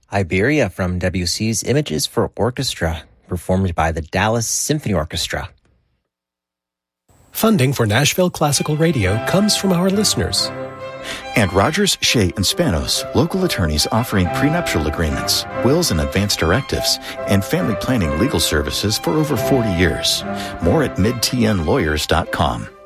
Iberia from Debussy's Images for Orchestra, performed by the Dallas Symphony Orchestra. Funding for Nashville Classical Radio comes from our listeners. And Rogers, Shea & Spanos, local attorneys offering prenuptial agreements, wills and advance directives, and family planning legal services for over 40 years. More at midtnlawyers.com.